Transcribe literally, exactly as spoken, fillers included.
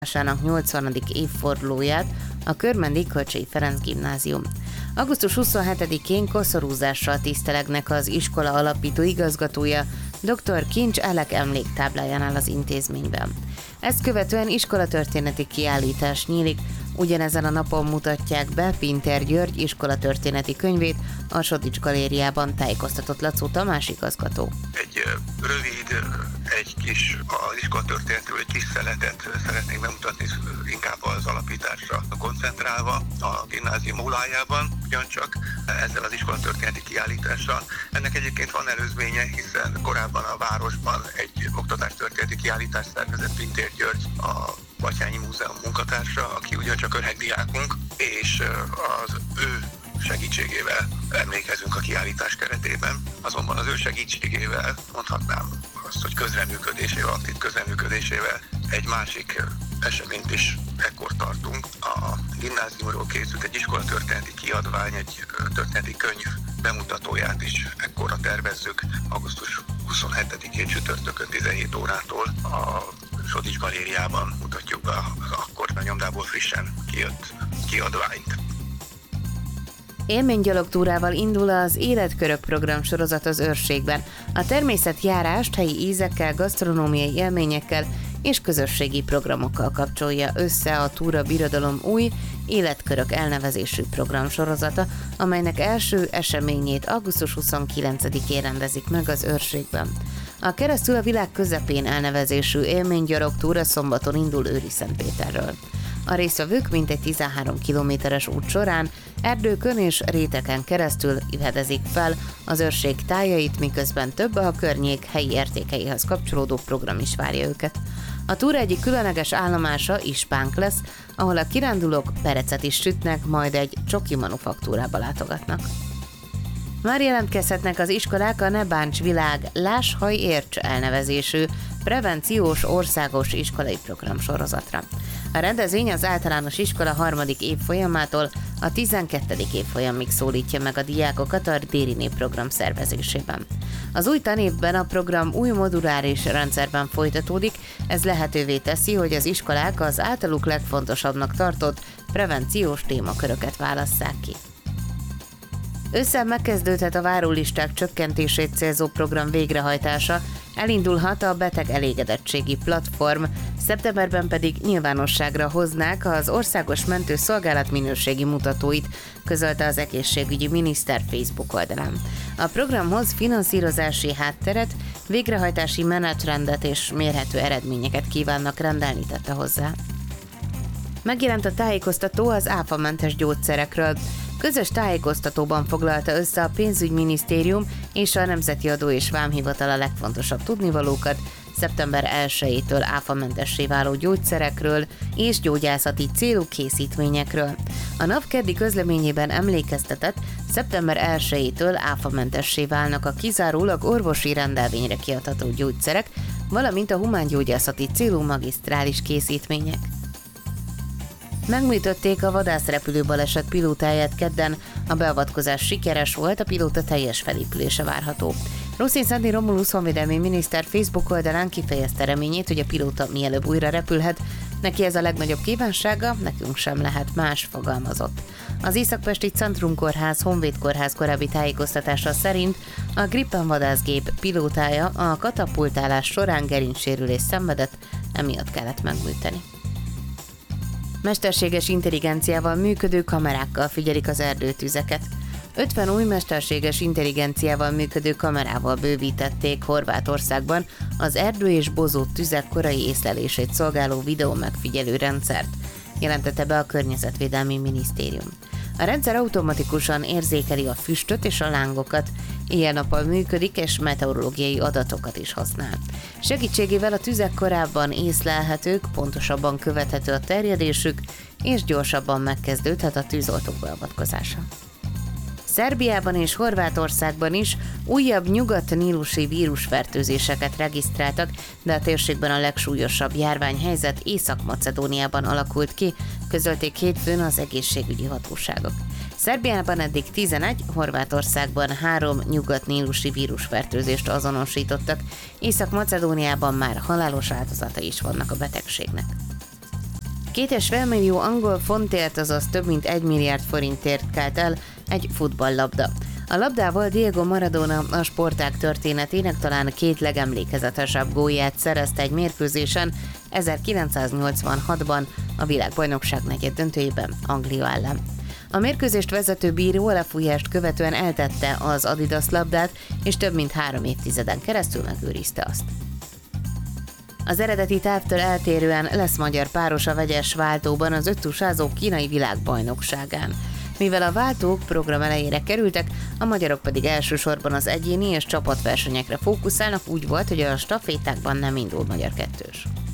nyolcvanadik évfordulóját a Körmendi Kölcsey Ferenc Gimnázium. augusztus huszonhetedikén koszorúzással tisztelegnek az iskola alapító igazgatója, dr. Kincs Elek emléktáblájánál az intézményben. Ezt követően iskolatörténeti kiállítás nyílik, ugyanezen a napon mutatják be Pintér György iskolatörténeti könyvét a Sodics galériában, tájékoztatott Lacó Tamás igazgató. Egy rövid, egy kis az iskolatörténetről egy kis szeletet szeretnénk bemutatni, inkább az alapításra koncentrálva a gimnázium ólájában, ugyancsak ezzel az iskolatörténeti kiállítással. Ennek egyébként van előzménye, hiszen korábban a városban egy oktatástörténeti kiállítást szervezett Pintér György, a Batthyány Múzeum munkatársa, aki ugyancsak öreg diákunk, és az ő segítségével emlékezünk a kiállítás keretében. Azonban az ő segítségével, mondhatnám azt, hogy közreműködésével, aktív közreműködésével egy másik eseményt is ekkor tartunk. A gimnáziumról készült egy iskolatörténeti kiadvány, egy történeti könyv bemutatóját is ekkorra tervezzük. augusztus huszonhetedikén csütörtökön tizenhét órától a Sodics galériában mutatjuk be akkor a nyomdából frissen kijött kiadványt. Élménygyalogtúrával indul az Életkörök program sorozat az Őrségben. A természetjárást helyi ízekkel, gasztronómiai élményekkel és közösségi programokkal kapcsolja össze a Túra Birodalom új Életkörök elnevezésű programsorozata, amelynek első eseményét augusztus huszonkilencedikén rendezik meg az Őrségben. A Keresztül a világ közepén elnevezésű élménygyalogtúra szombaton indul Őriszentpéterről. A résztvevők mintegy tizenhárom kilométeres út során erdőkön és réteken keresztül fedezik fel az őrség tájait, miközben több a környék helyi értékeihez kapcsolódó program is várja őket. A túra egyik különleges állomása Ispánk lesz, ahol a kirándulók perecet is sütnek, majd egy csoki manufaktúrába látogatnak. Már jelentkezhetnek az iskolák a Ne Bánts Világ, Láss, Hajj, Érts elnevezésű prevenciós országos iskolai programsorozatra. A rendezvény az általános iskola harmadik évfolyamától a tizenkettedik évfolyamig szólítja meg a diákokat a Dériné program szervezésében. Az új tanévben a program új moduláris rendszerben folytatódik, ez lehetővé teszi, hogy az iskolák az általuk legfontosabbnak tartott prevenciós témaköröket válasszák ki. Ősszel megkezdődhet a várólisták csökkentését célzó program végrehajtása, elindulhat a beteg elégedettségi platform, szeptemberben pedig nyilvánosságra hoznák az országos mentőszolgálat minőségi mutatóit, közölte az egészségügyi miniszter Facebook oldalán. A programhoz finanszírozási hátteret, végrehajtási menetrendet és mérhető eredményeket kívánnak rendelni, tette hozzá. Megjelent a tájékoztató az áfamentes gyógyszerekről. Közös tájékoztatóban foglalta össze a pénzügyminisztérium és a Nemzeti Adó és Vámhivatal a legfontosabb tudnivalókat szeptember elsejétől áfamentessé váló gyógyszerekről és gyógyászati célú készítményekről. A NAV keddi közleményében emlékeztetett, szeptember elsejétől áfamentessé válnak a kizárólag orvosi rendelvényre kiadható gyógyszerek, valamint a humángyógyászati célú magisztrális készítmények. Megműtötték a vadászrepülő baleset pilótáját kedden, a beavatkozás sikeres volt, a pilóta teljes felépülése várható. Ruszin Szentné Romulusz honvédelmi miniszter Facebook oldalán kifejezte reményét, hogy a pilóta mielőbb újra repülhet, neki ez a legnagyobb kívánsága, nekünk sem lehet más, fogalmazott. Az Észak-Pesti Centrum Kórház Honvéd Kórház korábbi tájékoztatása szerint a Gripen vadászgép pilótája a katapultálás során gerincsérülést szenvedett, emiatt kellett megműteni. Mesterséges intelligenciával működő kamerákkal figyelik az erdőtüzeket. ötven új mesterséges intelligenciával működő kamerával bővítették Horvátországban az erdő és bozót tüzek korai észlelését szolgáló videó megfigyelő rendszert, jelentette be a Környezetvédelmi Minisztérium. A rendszer automatikusan érzékeli a füstöt és a lángokat, éjjel-nappal működik és meteorológiai adatokat is használ. Segítségével a tüzek korábban észlelhetők, pontosabban követhető a terjedésük, és gyorsabban megkezdődhet a tűzoltók beavatkozása. Szerbiában és Horvátországban is újabb nyugat-nílusi vírusfertőzéseket regisztráltak, de a térségben a legsúlyosabb járványhelyzet Észak-Macedóniában alakult ki, közölték hétfőn az egészségügyi hatóságok. Szerbiában eddig tizenegy, Horvátországban három nyugat-nílusi vírusfertőzést azonosítottak, Észak-Macedóniában már halálos áldozatai is vannak a betegségnek. Két és fél millió angol fontért, azaz több mint egy milliárd forintért kelt el egy futballlabda. A labdával Diego Maradona a sportág történetének talán két legemlékezetesebb gólját szerezte egy mérkőzésen ezerkilencszáznyolcvanhatban a világbajnokság negyeddöntőjében Anglia ellen. A mérkőzést vezető bíró a lefújást követően eltette az Adidas labdát, és több mint három évtizeden keresztül megőrizte azt. Az eredeti távtól eltérően lesz magyar páros a vegyes váltóban az öttusázó kínai világbajnokságán. Mivel a váltók program elejére kerültek, a magyarok pedig elsősorban az egyéni és csapatversenyekre fókuszálnak, úgy volt, hogy a stafétákban nem indul magyar kettős.